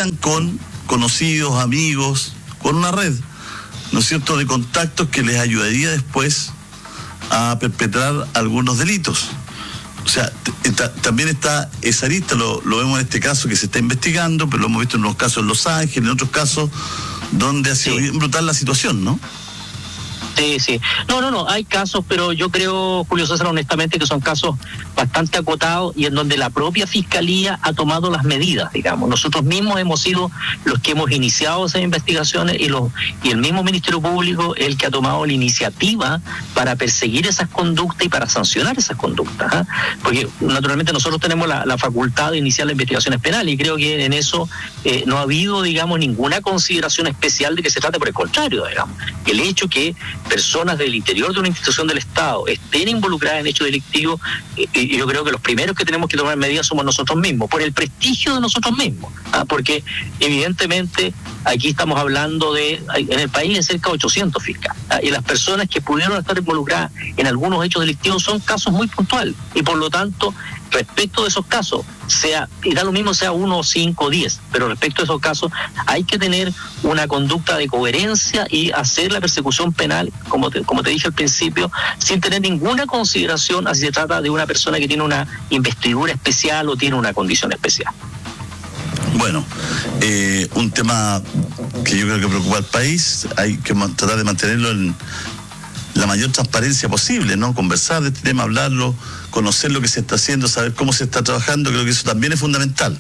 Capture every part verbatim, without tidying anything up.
cuentan con conocidos, amigos, con una red, ¿no es cierto?, de contactos que les ayudaría después a perpetrar algunos delitos. O sea, t- t- también está esa arista, lo, lo vemos en este caso que se está investigando, pero lo hemos visto en unos casos en Los Ángeles, en otros casos donde ha sido Sí. bien brutal la situación, ¿no? Sí, sí. No, no, no, hay casos, pero yo creo, Julio César, honestamente, que son casos bastante acotados y en donde la propia Fiscalía ha tomado las medidas, digamos. Nosotros mismos hemos sido los que hemos iniciado esas investigaciones y, los, y el mismo Ministerio Público el que ha tomado la iniciativa para perseguir esas conductas y para sancionar esas conductas, ¿eh? Porque naturalmente nosotros tenemos la, la facultad de iniciar las investigaciones penales y creo que en eso eh, no ha habido, digamos, ninguna consideración especial de que se trate, por el contrario, digamos. El hecho que personas del interior de una institución del Estado estén involucradas en hechos delictivos, y, y yo creo que los primeros que tenemos que tomar medidas somos nosotros mismos, por el prestigio de nosotros mismos, ¿ah? Porque evidentemente aquí estamos hablando de, en el país hay cerca de ochocientos fiscales, ¿ah? Y las personas que pudieron estar involucradas en algunos hechos delictivos son casos muy puntuales, y por lo tanto, respecto de esos casos, sea, y da lo mismo sea uno, cinco o diez, pero respecto a esos casos hay que tener una conducta de coherencia y hacer la persecución penal, como te, como te dije al principio, sin tener ninguna consideración a si se trata de una persona que tiene una investidura especial o tiene una condición especial. Bueno, eh, un tema que yo creo que preocupa al país, hay que man- tratar de mantenerlo en la mayor transparencia posible, ¿no? Conversar de este tema, hablarlo, conocer lo que se está haciendo, saber cómo se está trabajando, creo que eso también es fundamental.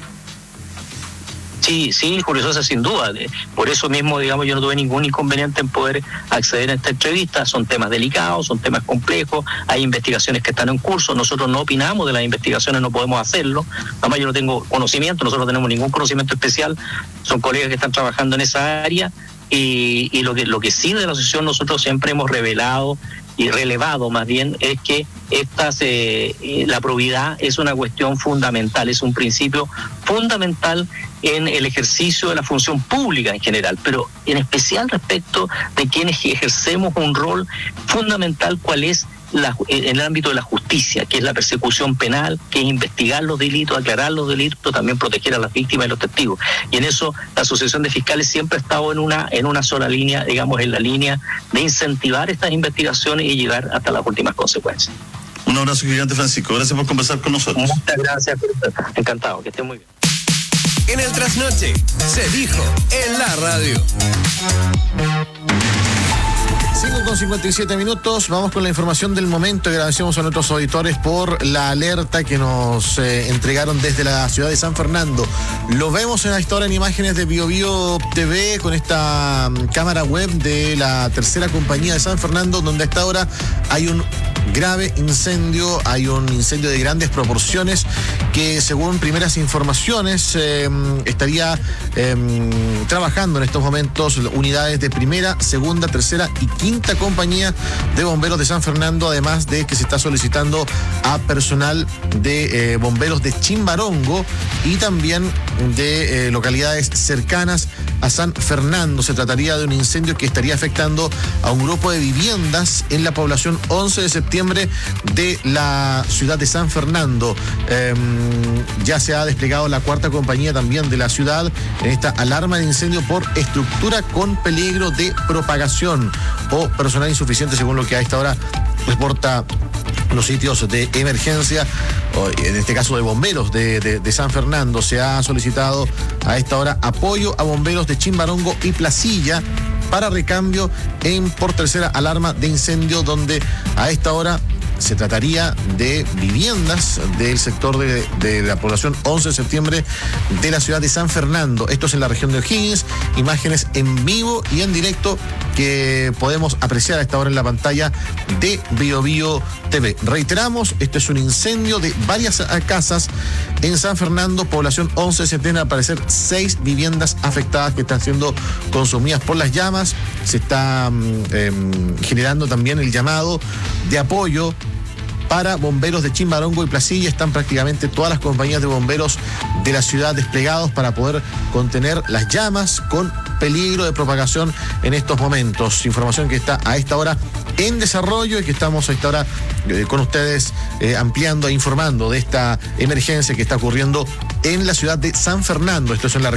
Sí, sí, Julio César, sin duda. Por eso mismo, digamos, yo no tuve ningún inconveniente en poder acceder a esta entrevista. Son temas delicados, son temas complejos, hay investigaciones que están en curso. Nosotros no opinamos de las investigaciones, no podemos hacerlo. Además, yo no tengo conocimiento, nosotros no tenemos ningún conocimiento especial. Son colegas que están trabajando en esa área. Y, y lo que lo que sí de la asociación nosotros siempre hemos revelado y relevado más bien es que estas eh, la probidad es una cuestión fundamental, es un principio fundamental en el ejercicio de la función pública en general, pero en especial respecto de quienes ejercemos un rol fundamental, cuál es la, en el ámbito de la justicia, que es la persecución penal, que es investigar los delitos, aclarar los delitos, también proteger a las víctimas y los testigos. Y en eso la Asociación de Fiscales siempre ha estado en una, en una sola línea, digamos, en la línea de incentivar estas investigaciones y llegar hasta las últimas consecuencias. Un abrazo gigante, Francisco. Gracias por conversar con nosotros. Muchas gracias. Encantado, que esté muy bien. En el trasnoche se dijo en la radio. cinco con cincuenta y siete minutos, vamos con la información del momento. Agradecemos a nuestros auditores por la alerta que nos eh, entregaron desde la ciudad de San Fernando. Lo vemos en esta hora en imágenes de BioBio T V con esta um, cámara web de la tercera compañía de San Fernando, donde a esta hora hay un grave incendio, hay un incendio de grandes proporciones que según primeras informaciones eh, estaría eh, trabajando en estos momentos unidades de primera, segunda, tercera y quinta compañía de bomberos de San Fernando, además de que se está solicitando a personal de eh, bomberos de Chimbarongo y también de eh, localidades cercanas a San Fernando. Se trataría de un incendio que estaría afectando a un grupo de viviendas en la población once de septiembre de la ciudad de San Fernando. Eh, ya se ha desplegado la cuarta compañía también de la ciudad en esta alarma de incendio por estructura con peligro de propagación o personal insuficiente, según lo que a esta hora reporta los sitios de emergencia, en este caso de bomberos de, de, de San Fernando. Se ha solicitado a esta hora apoyo a bomberos de Chimbarongo y Placilla para recambio en por tercera alarma de incendio, donde a esta hora se trataría de viviendas del sector de, de la población once de septiembre de la ciudad de San Fernando. Esto es en la región de O'Higgins. Imágenes en vivo y en directo que podemos apreciar a esta hora en la pantalla de BioBio T V. Reiteramos, esto es un incendio de varias casas en San Fernando, población once de septiembre. Al parecer, seis viviendas afectadas que están siendo consumidas por las llamas. Se está eh, generando también el llamado de apoyo para bomberos de Chimbarongo y Placilla. Están prácticamente todas las compañías de bomberos de la ciudad desplegados para poder contener las llamas con peligro de propagación en estos momentos. Información que está a esta hora en desarrollo y que estamos a esta hora eh, con ustedes eh, ampliando e informando de esta emergencia que está ocurriendo en la ciudad de San Fernando. Esto es en la